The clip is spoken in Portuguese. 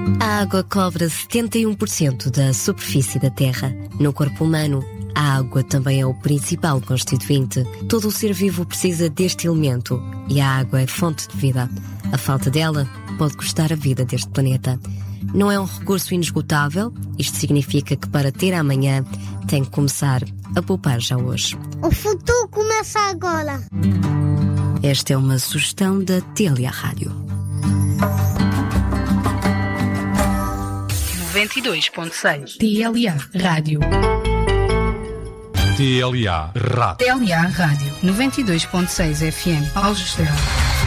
A água cobre 71% da superfície da Terra. No corpo humano, a água também é o principal constituinte. Todo o ser vivo precisa deste elemento e a água é fonte de vida. A falta dela pode custar a vida deste planeta. Não é um recurso inesgotável. Isto significa que para ter amanhã tem que começar a poupar já hoje. O futuro começa agora. Esta é uma sugestão da TLA Rádio. 92.6 TLA Rádio. TLA Rádio. TLA Rádio 92.6 FM Aljustrel.